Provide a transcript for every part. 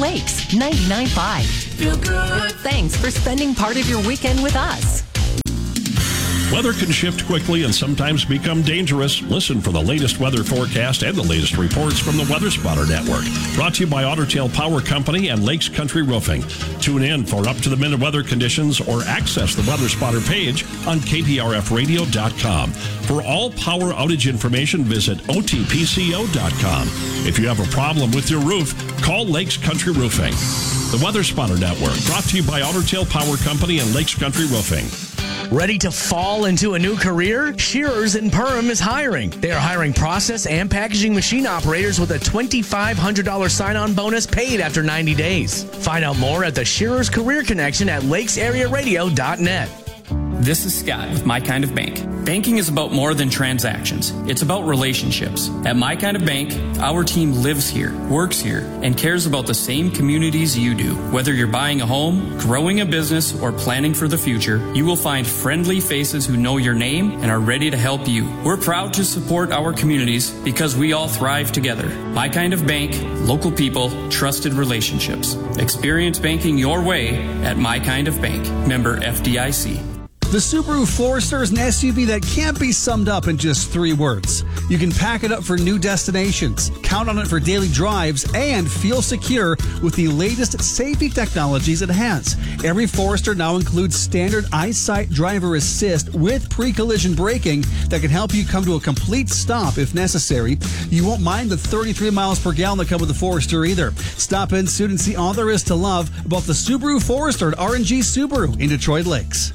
Lakes 99.5. Feel good. Thanks for spending part of your weekend with us. Weather can shift quickly and sometimes become dangerous. Listen for the latest weather forecast and the latest reports from the Weather Spotter Network. Brought to you by Otter Tail Power Company and Lakes Country Roofing. Tune in for up-to-the-minute weather conditions or access the Weather Spotter page on KPRFradio.com. For all power outage information, visit OTPCO.com. If you have a problem with your roof, call Lakes Country Roofing. The Weather Spotter Network, brought to you by Otter Tail Power Company and Lakes Country Roofing. Ready to fall into a new career? Shearers and Perham is hiring. They are hiring process and packaging machine operators with a $2,500 sign-on bonus paid after 90 days. Find out more at the Shearers Career Connection at lakesarearadio.net. This is Scott with My Kind of Bank. Banking is about more than transactions. It's about relationships. At My Kind of Bank, our team lives here, works here, and cares about the same communities you do. Whether you're buying a home, growing a business, or planning for the future, you will find friendly faces who know your name and are ready to help you. We're proud to support our communities because we all thrive together. My Kind of Bank, local people, trusted relationships. Experience banking your way at My Kind of Bank. Member FDIC. The Subaru Forester is an SUV that can't be summed up in just 3 words. You can pack it up for new destinations, count on it for daily drives, and feel secure with the latest safety technologies it has. Every Forester now includes standard EyeSight driver assist with pre-collision braking that can help you come to a complete stop if necessary. You won't mind the 33 miles per gallon that come with the Forester either. Stop in soon and see all there is to love about the Subaru Forester at R&G Subaru in Detroit Lakes.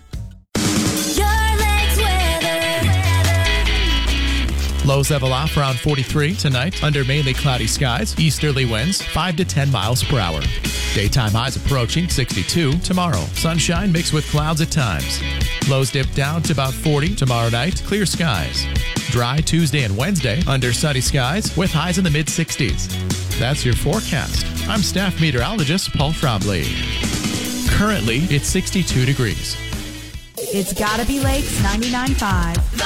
Lows level off around 43 tonight under mainly cloudy skies. Easterly winds 5 to 10 miles per hour. Daytime highs approaching 62 tomorrow. Sunshine mixed with clouds at times. Lows dip down to about 40 tomorrow night. Clear skies. Dry Tuesday and Wednesday under sunny skies with highs in the mid-60s. That's your forecast. I'm staff meteorologist Paul Frombley. Currently, it's 62 degrees. It's Gotta Be Lakes 99.5.